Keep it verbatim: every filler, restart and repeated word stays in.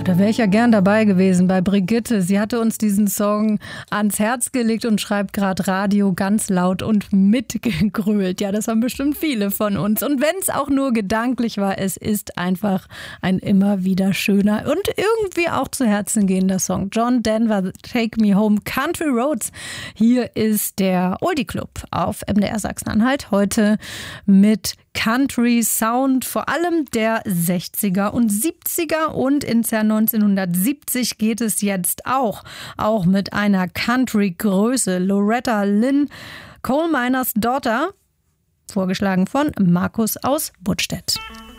Da wäre ich ja gern dabei gewesen bei Brigitte. Sie hatte uns diesen Song ans Herz gelegt und schreibt gerade Radio ganz laut und mitgegrölt. Ja, das haben bestimmt viele von uns. Und wenn es auch nur gedanklich war, es ist einfach ein immer wieder schöner und irgendwie auch zu Herzen gehender Song. John Denver, Take Me Home, Country Roads. Hier ist der Oldie Club auf M D R Sachsen-Anhalt. Heute mit Country Sound, vor allem der sechziger und siebziger, und ins Jahr neunzehnhundertsiebzig geht es jetzt auch, auch mit einer Country-Größe. Loretta Lynn, Coal Miners Daughter, vorgeschlagen von Markus aus Buttstedt.